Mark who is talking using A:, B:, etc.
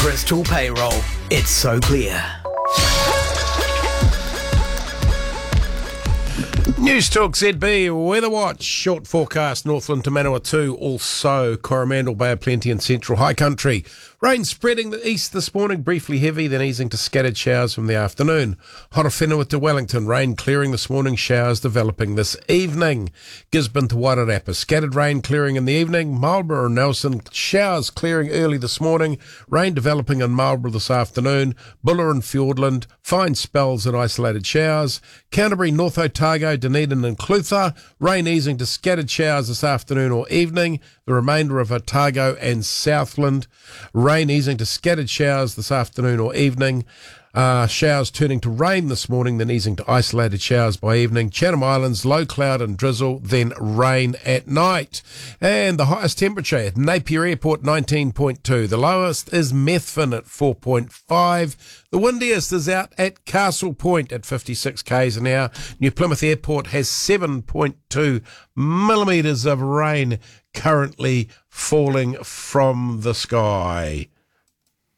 A: Bristol Payroll. It's so clear.
B: News Talk ZB Weather Watch. Short forecast Northland to Manawatu, also Coromandel Bay of Plenty and Central High Country. Rain spreading the east this morning, briefly heavy, then easing to scattered showers from the afternoon. Horowhenua to Wellington, rain clearing this morning, showers developing this evening. Gisborne to Wairarapa, scattered rain clearing in the evening. Marlborough and Nelson, showers clearing early this morning, rain developing in Marlborough this afternoon. Buller and Fiordland, fine spells and isolated showers. Canterbury, North Otago, Dunedin and Clutha, rain easing to scattered showers this afternoon or evening. The remainder of Otago and Southland, rain easing to scattered showers this afternoon or evening. Showers turning to rain this morning, then easing to isolated showers by evening. Chatham Islands, low cloud and drizzle, then rain at night. And the highest temperature at Napier Airport, 19.2. The lowest is Methven at 4.5. The windiest is out at Castle Point at 56 k's an hour. New Plymouth Airport has 7.2 millimetres of rain currently falling from the sky.